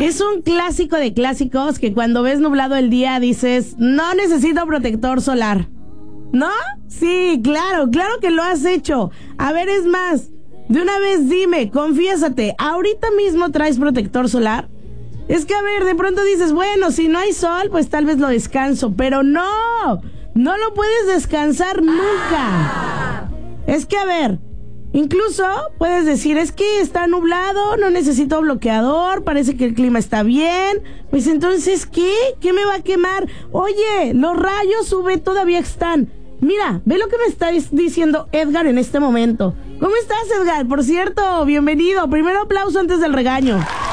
Es un clásico de clásicos que cuando ves nublado el día dices, no necesito protector solar. ¿No? Sí, claro que lo has hecho. A ver, es más, de una vez dime, confiésate, ¿ahorita mismo traes protector solar? Es que, a ver, de pronto dices, bueno, si no hay sol, pues tal vez lo descanso, pero no lo puedes descansar nunca. Es que, a ver, incluso puedes decir, es que está nublado, no necesito bloqueador, parece que el clima está bien. Pues entonces, ¿qué? ¿Qué me va a quemar? Oye, los rayos UV todavía están. Mira, ve lo que me está diciendo Edgar en este momento. ¿Cómo estás, Edgar? Por cierto, bienvenido. Primero aplauso antes del regaño.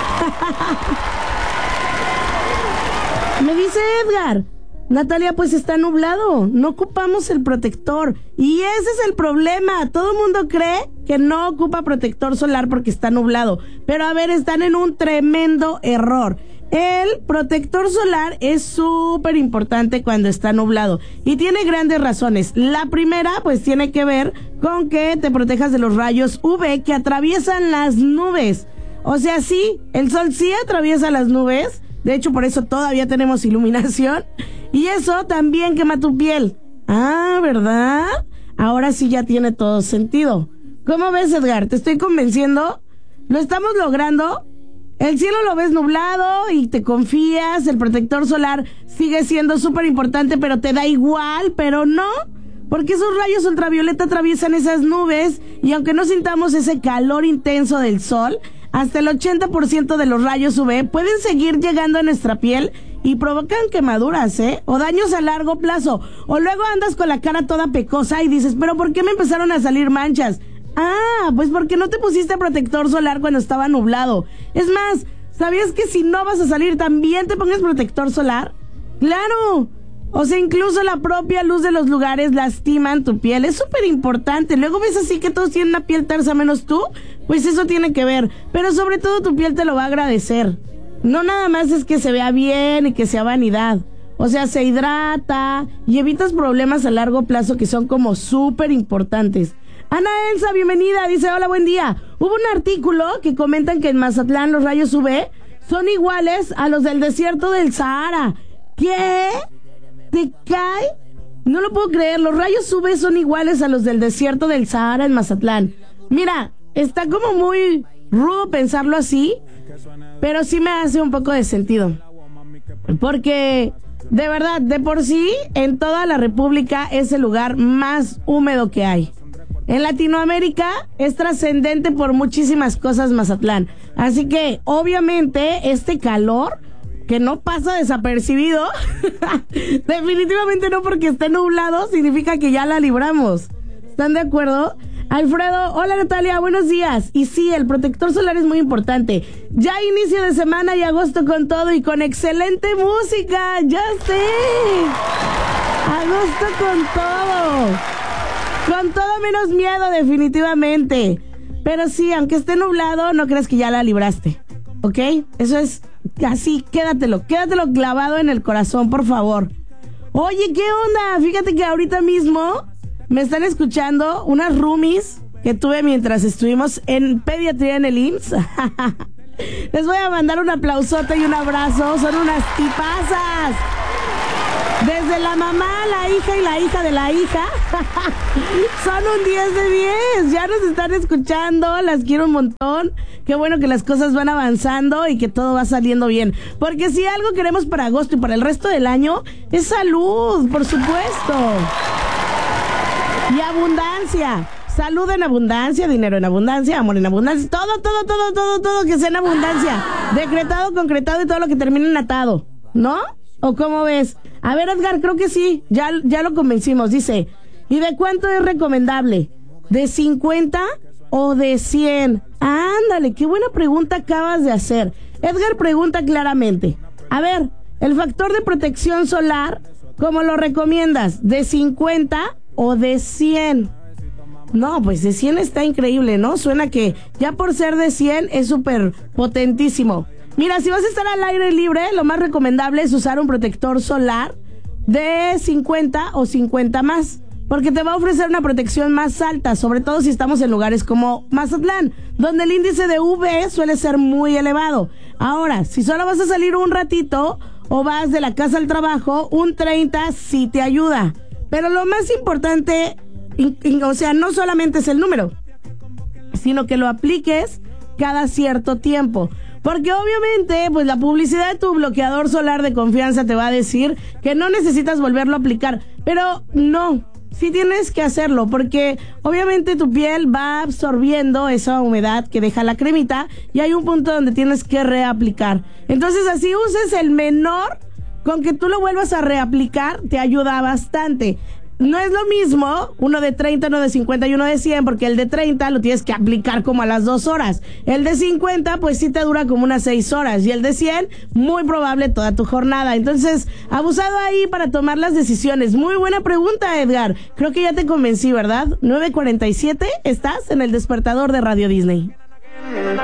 Me dice Edgar, Natalia, pues está nublado, no ocupamos el protector. Y ese es el problema, todo el mundo cree que no ocupa protector solar porque está nublado. Pero a ver, están en un tremendo error. El protector solar es súper importante cuando está nublado y tiene grandes razones. La primera, pues tiene que ver con que te protejas de los rayos UV que atraviesan las nubes. O sea, sí, el sol sí atraviesa las nubes. De hecho, por eso todavía tenemos iluminación. Y eso también quema tu piel. Ah, ¿verdad? Ahora sí ya tiene todo sentido. ¿Cómo ves, Edgar? ¿Te estoy convenciendo? ¿Lo estamos logrando? El cielo lo ves nublado y te confías. El protector solar sigue siendo súper importante, pero te da igual. Pero no, porque esos rayos ultravioleta atraviesan esas nubes. Y aunque no sintamos ese calor intenso del sol, hasta el 80% de los rayos UV pueden seguir llegando a nuestra piel y provocan quemaduras, o daños a largo plazo. O luego andas con la cara toda pecosa y dices, ¿pero por qué me empezaron a salir manchas? Ah, pues porque no te pusiste protector solar cuando estaba nublado. Es más, ¿sabías que si no vas a salir también te pongas protector solar? ¡Claro! O sea, incluso la propia luz de los lugares lastiman tu piel. Es súper importante. Luego ves así que todos tienen una piel tersa menos tú. Pues eso tiene que ver. Pero sobre todo tu piel te lo va a agradecer. No nada más es que se vea bien y que sea vanidad. O sea, se hidrata y evitas problemas a largo plazo que son como súper importantes. Ana Elsa, bienvenida. Dice, hola, buen día. Hubo un artículo que comentan que en Mazatlán los rayos UV son iguales a los del desierto del Sahara. ¿Qué? ¿Te cae? No lo puedo creer. Los rayos UV son iguales a los del desierto del Sahara en Mazatlán. Mira, está como muy rudo pensarlo así, pero sí me hace un poco de sentido. Porque, de verdad, de por sí, en toda la República es el lugar más húmedo que hay. En Latinoamérica es trascendente por muchísimas cosas Mazatlán. Así que, obviamente, este calor que no pasa desapercibido, definitivamente no porque esté nublado, significa que ya la libramos. ¿Están de acuerdo? Alfredo, hola Natalia, buenos días. Y sí, el protector solar es muy importante. Ya inicio de semana y agosto con todo y con excelente música, ya sé. Agosto con todo. Con todo menos miedo, definitivamente. Pero sí, aunque esté nublado, no creas que ya la libraste, ¿ok? Eso es así, quédatelo clavado en el corazón, por favor. Oye, ¿qué onda? Fíjate que ahorita mismo me están escuchando unas roomies que tuve mientras estuvimos en pediatría en el IMSS. Les voy a mandar un aplausote y un abrazo. Son unas tipazas. Desde la mamá, la hija y la hija de la hija. Son un 10 de 10. Ya nos están escuchando. Las quiero un montón. Qué bueno que las cosas van avanzando y que todo va saliendo bien. Porque si algo queremos para agosto y para el resto del año, es salud, por supuesto. Y abundancia. Salud en abundancia, dinero en abundancia, amor en abundancia. Todo que sea en abundancia. Decretado, concretado y todo lo que termine en atado. ¿No? ¿O cómo ves? A ver, Edgar, creo que sí. Ya lo convencimos. Dice, ¿y de cuánto es recomendable? ¿De 50 o de 100? Ándale, qué buena pregunta acabas de hacer. Edgar pregunta claramente. A ver, el factor de protección solar, ¿cómo lo recomiendas? ¿De 50 o de 100? No, pues de 100 está increíble, ¿no? Suena que ya por ser de 100 es súper potentísimo. Mira, si vas a estar al aire libre, lo más recomendable es usar un protector solar de 50 o 50 más. porque te va a ofrecer una protección más alta, sobre todo si estamos en lugares como Mazatlán, donde el índice de UV suele ser muy elevado. Ahora, si solo vas a salir un ratito o vas de la casa al trabajo, un 30 sí te ayuda. Pero lo más importante, o sea, no solamente es el número, sino que lo apliques cada cierto tiempo. Porque obviamente, pues la publicidad de tu bloqueador solar de confianza te va a decir que no necesitas volverlo a aplicar. Pero no, sí tienes que hacerlo, porque obviamente tu piel va absorbiendo esa humedad que deja la cremita y hay un punto donde tienes que reaplicar. Entonces, así uses el menor, con que tú lo vuelvas a reaplicar, te ayuda bastante. No es lo mismo uno de 30, uno de 50 y uno de 100, porque el de 30 lo tienes que aplicar como a las 2 horas. El de 50, pues sí te dura como unas 6 horas. Y el de 100, muy probable toda tu jornada. Entonces, abusado ahí para tomar las decisiones. Muy buena pregunta, Edgar. Creo que ya te convencí, ¿verdad? 9:47, estás en el despertador de Radio Disney.